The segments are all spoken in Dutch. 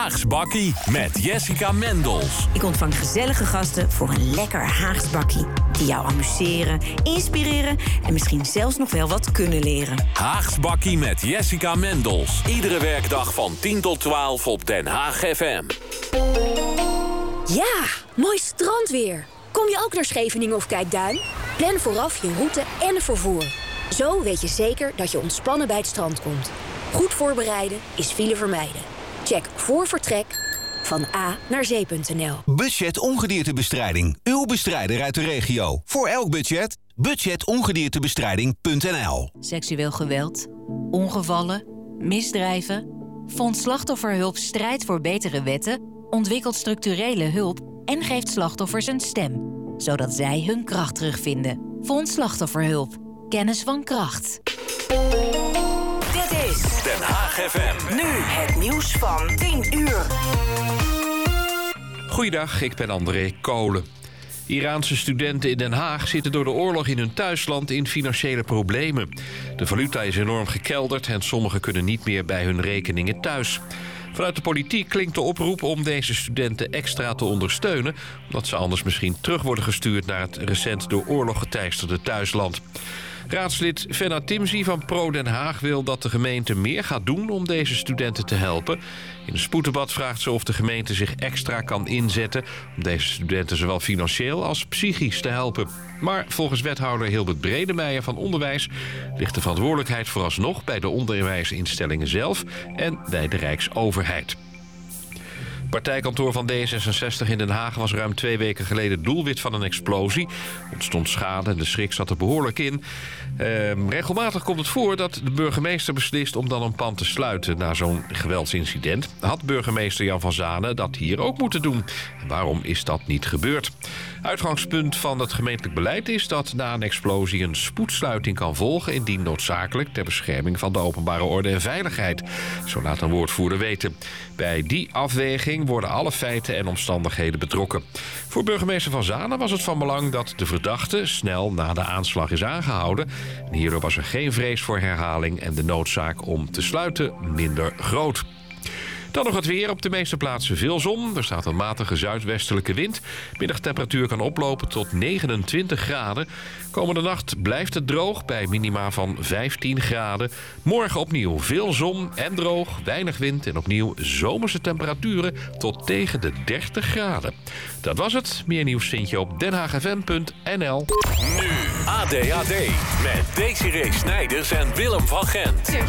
Haags Bakkie met Jessica Mendels. Ik ontvang gezellige gasten voor een lekker Haags bakkie. Die jou amuseren, inspireren en misschien zelfs nog wel wat kunnen leren. Haags Bakkie met Jessica Mendels. Iedere werkdag van 10 tot 12 op Den Haag FM. Ja, mooi strandweer. Kom je ook naar Scheveningen of Kijkduin? Plan vooraf je route en vervoer. Zo weet je zeker dat je ontspannen bij het strand komt. Goed voorbereiden is file vermijden. Check voor vertrek van A naar zee.nl. Budget ongediertebestrijding. Uw bestrijder uit de regio. Voor elk budget. Budgetongediertebestrijding.nl. Seksueel geweld, ongevallen, misdrijven. Fonds Slachtofferhulp strijdt voor betere wetten, ontwikkelt structurele hulp en geeft slachtoffers een stem, zodat zij hun kracht terugvinden. Fonds Slachtofferhulp. Kennis van kracht. Dit is Den Haag FM. nu het nieuws van 10 uur. Goeiedag, ik ben André Kolen. Iraanse studenten in Den Haag zitten door de oorlog in hun thuisland in financiële problemen. De valuta is enorm gekelderd en sommigen kunnen niet meer bij hun rekeningen thuis. Vanuit de politiek klinkt de oproep om deze studenten extra te ondersteunen, omdat ze anders misschien terug worden gestuurd naar het recent door oorlog geteisterde thuisland. Raadslid Fenna Timsie van Pro Den Haag wil dat de gemeente meer gaat doen om deze studenten te helpen. In een spoeddebat vraagt ze of de gemeente zich extra kan inzetten om deze studenten zowel financieel als psychisch te helpen. Maar volgens wethouder Hilbert Bredemeijer van Onderwijs ligt de verantwoordelijkheid vooralsnog bij de onderwijsinstellingen zelf en bij de Rijksoverheid. Het partijkantoor van D66 in Den Haag was ruim 2 weken geleden doelwit van een explosie. Er ontstond schade en de schrik zat er behoorlijk in. Regelmatig komt het voor dat de burgemeester beslist om dan een pand te sluiten na zo'n geweldsincident. Had burgemeester Jan van Zanen dat hier ook moeten doen? En waarom is dat niet gebeurd? Uitgangspunt van het gemeentelijk beleid is dat na een explosie een spoedsluiting kan volgen indien noodzakelijk ter bescherming van de openbare orde en veiligheid. Zo laat een woordvoerder weten. Bij die afweging worden alle feiten en omstandigheden betrokken. Voor burgemeester Van Zanen was het van belang dat de verdachte snel na de aanslag is aangehouden. En hierdoor was er geen vrees voor herhaling en de noodzaak om te sluiten minder groot. Dan nog het weer. Op de meeste plaatsen veel zon. Er staat een matige zuidwestelijke wind. Middagtemperatuur kan oplopen tot 29 graden. Komende nacht blijft het droog bij minima van 15 graden. Morgen opnieuw veel zon en droog, weinig wind en opnieuw zomerse temperaturen tot tegen de 30 graden. Dat was het. Meer nieuws vind je op denhaagfm.nl. Nu ADHD met Desiree Snijders en Willem van Gent. 100%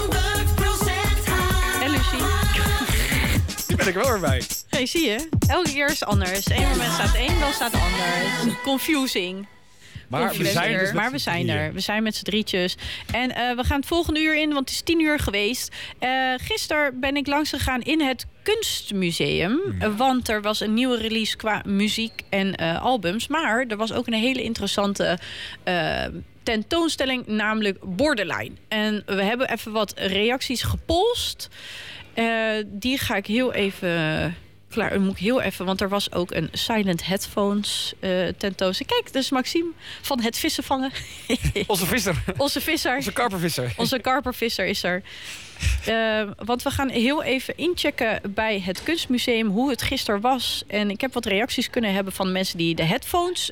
en Lucie. Die ben ik wel erbij. Hey, zie je? Elke keer is het anders. Eén moment staat één, dan staat de ander. Confusing. Maar we zijn dus maar we zijn er. We zijn met z'n drietjes. En we gaan het volgende uur in, want het is 10 uur geweest. Gisteren ben ik langs gegaan in het Kunstmuseum. Want er was een nieuwe release qua muziek en albums. Maar er was ook een hele interessante tentoonstelling, namelijk Borderline. En we hebben even wat reacties gepolst. Die ga ik heel even... Klaar, moet ik heel even, want er was ook een Silent Headphones tentoonstelling. Kijk, dat is Maxime van Het Vissen Vangen. Onze visser. Onze visser. Onze karpervisser. Onze karpervisser is er. Want we gaan heel even inchecken bij het Kunstmuseum hoe het gisteren was. En ik heb wat reacties kunnen hebben van mensen die de headphones...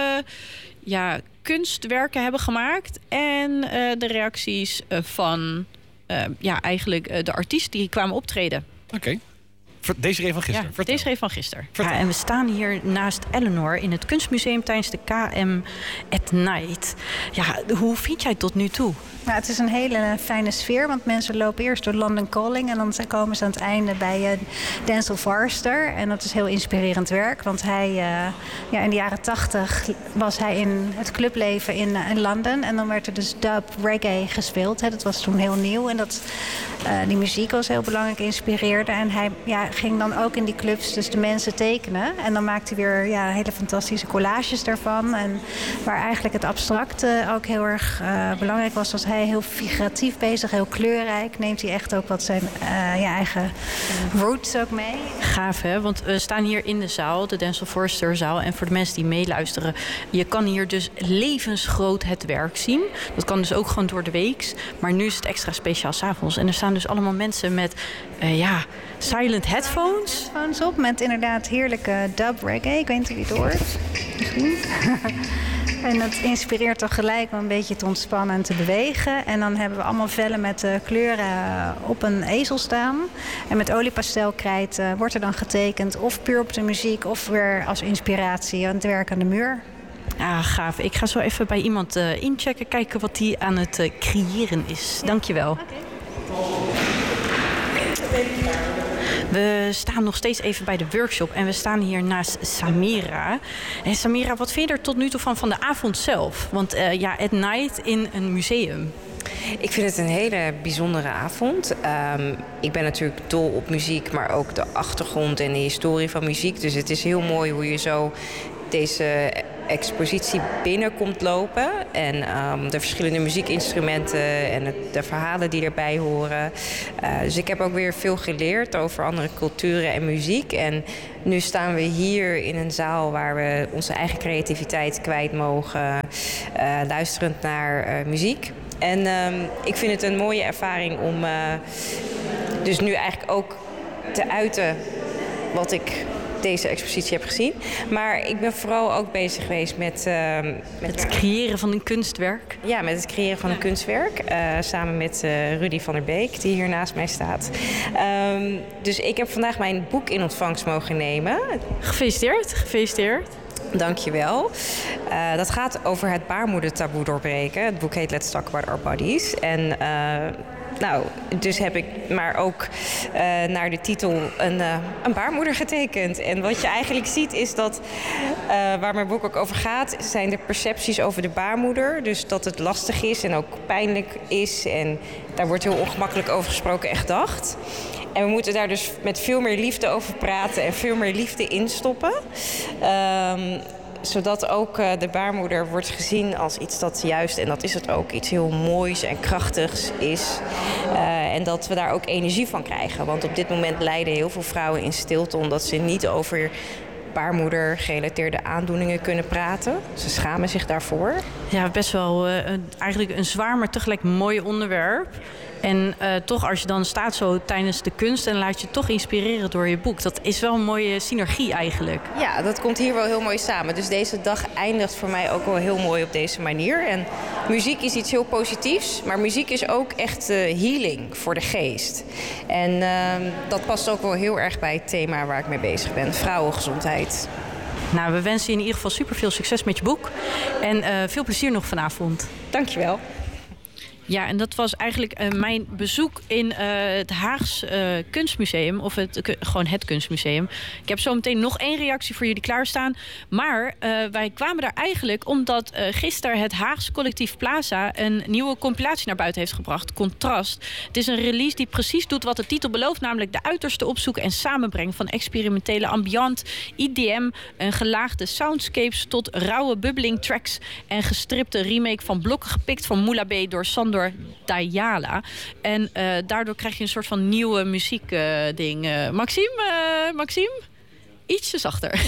kunstwerken hebben gemaakt. En de reacties van eigenlijk de artiesten die kwamen optreden. Oké. Desiree van gisteren. Ja, Desiree van gisteren. Ja, en we staan hier naast Eleanor in het Kunstmuseum tijdens de KM at Night. Ja, hoe vind jij het tot nu toe? Nou, het is een hele fijne sfeer, want mensen lopen eerst door London Calling en dan komen ze aan het einde bij Denzel Forrester. En dat is heel inspirerend werk, want hij, in de jaren 80 was hij in het clubleven in Londen. En dan werd er dus dub reggae gespeeld. Hè. Dat was toen heel nieuw en die muziek was heel belangrijk, inspireerde. En hij ging dan ook in die clubs dus de mensen tekenen. En dan maakte hij weer hele fantastische collages daarvan. En waar eigenlijk het abstracte ook heel erg belangrijk was hij heel figuratief bezig, heel kleurrijk. Neemt hij echt ook wat zijn eigen roots ook mee. Gaaf, hè? Want we staan hier in de zaal, de Denzel Forrester zaal. En voor de mensen die meeluisteren, je kan hier dus levensgroot het werk zien. Dat kan dus ook gewoon door de week. Maar nu is het extra speciaal 's avonds. En er staan dus allemaal mensen met silent headphones. Headphones op met inderdaad heerlijke dub reggae. Ik weet niet of je het hoort. En dat inspireert toch gelijk om een beetje te ontspannen en te bewegen. En dan hebben we allemaal vellen met kleuren op een ezel staan. En met oliepastelkrijt wordt er dan getekend. Of puur op de muziek of weer als inspiratie aan het werk aan de muur. Ah, gaaf. Ik ga zo even bij iemand inchecken. Kijken wat die aan het creëren is. Dankjewel. We staan nog steeds even bij de workshop en we staan hier naast Samira. En Samira, wat vind je er tot nu toe van de avond zelf? Want at night in een museum. Ik vind het een hele bijzondere avond. Ik ben natuurlijk dol op muziek, maar ook de achtergrond en de historie van muziek. Dus het is heel mooi hoe je zo deze expositie binnen komt lopen. En de verschillende muziekinstrumenten en de verhalen die erbij horen. Dus ik heb ook weer veel geleerd over andere culturen en muziek. En nu staan we hier in een zaal waar we onze eigen creativiteit kwijt mogen. Luisterend naar muziek. En ik vind het een mooie ervaring om dus nu eigenlijk ook te uiten wat ik deze expositie heb gezien. Maar ik ben vooral ook bezig geweest met het creëren van een kunstwerk. Ja, met het creëren van een kunstwerk. Samen met Rudy van der Beek, die hier naast mij staat. Dus ik heb vandaag mijn boek in ontvangst mogen nemen. Gefeliciteerd, gefeliciteerd. Dankjewel. Dat gaat over het baarmoedertaboe doorbreken. Het boek heet Let's Talk About Our Bodies. En dus heb ik maar ook naar de titel een baarmoeder getekend. En wat je eigenlijk ziet is dat, waar mijn boek ook over gaat, zijn de percepties over de baarmoeder. Dus dat het lastig is en ook pijnlijk is. En daar wordt heel ongemakkelijk over gesproken en gedacht. En we moeten daar dus met veel meer liefde over praten en veel meer liefde in stoppen. Zodat ook de baarmoeder wordt gezien als iets dat juist, en dat is het ook, iets heel moois en krachtigs is. En dat we daar ook energie van krijgen. Want op dit moment lijden heel veel vrouwen in stilte omdat ze niet over baarmoeder-gerelateerde aandoeningen kunnen praten. Ze schamen zich daarvoor. Ja, best wel eigenlijk een zwaar, maar tegelijk mooi onderwerp. En toch, als je dan staat zo tijdens de kunst en laat je toch inspireren door je boek. Dat is wel een mooie synergie eigenlijk. Ja, dat komt hier wel heel mooi samen. Dus deze dag eindigt voor mij ook wel heel mooi op deze manier. En muziek is iets heel positiefs, maar muziek is ook echt healing voor de geest. En dat past ook wel heel erg bij het thema waar ik mee bezig ben. Vrouwengezondheid. Nou, we wensen je in ieder geval super veel succes met je boek. En veel plezier nog vanavond. Dankjewel. Ja, en dat was eigenlijk mijn bezoek in het Haags Kunstmuseum. Of gewoon het Kunstmuseum. Ik heb zo meteen nog 1 reactie voor jullie klaarstaan. Maar wij kwamen daar eigenlijk omdat gisteren het Haags Collectief Plaza een nieuwe compilatie naar buiten heeft gebracht. Contrast. Het is een release die precies doet wat de titel belooft. Namelijk de uiterste opzoeken en samenbrengen van experimentele ambient, IDM, een gelaagde soundscapes tot rauwe bubbling tracks en gestripte remake van blokken gepikt van Moula B door Sandor Dayala. En daardoor krijg je een soort van nieuwe muziekding. Maxime? Ietsje zachter.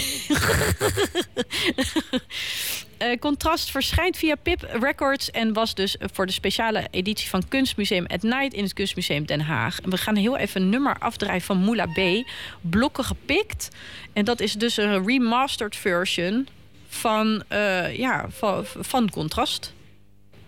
Contrast verschijnt via Pip Records en was dus voor de speciale editie van Kunstmuseum at Night in het Kunstmuseum Den Haag. En we gaan heel even een nummer afdraaien van Moula B. Blokken gepikt. En dat is dus een remastered version van Contrast.